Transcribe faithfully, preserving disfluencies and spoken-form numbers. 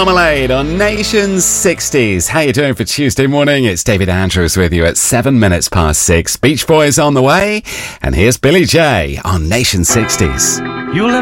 Marmalade on Nation's sixties. How you doing for Tuesday morning? It's David Andrews with you at seven minutes past six. Beach Boys on the way. And here's Billy J on Nation sixties. You'll